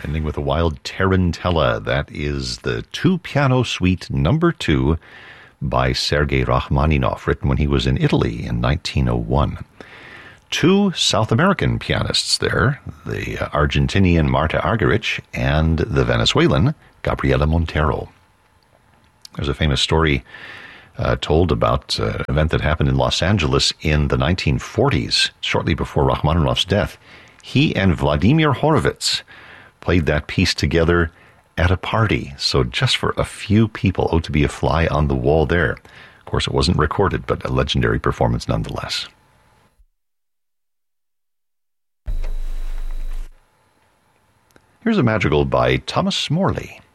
ending with a wild Tarantella. That is the two-piano suite number 2 by Sergei Rachmaninoff, written when he was in Italy in 1901. 2 South American pianists there, the Argentinian Marta Argerich and the Venezuelan Gabriela Montero. There's a famous story told about an event that happened in Los Angeles in the 1940s, shortly before Rachmaninoff's death. He and Vladimir Horowitz played that piece together at a party. So just for a few people, to be a fly on the wall there. Of course, it wasn't recorded, but a legendary performance nonetheless. Here's a madrigal by Thomas Morley.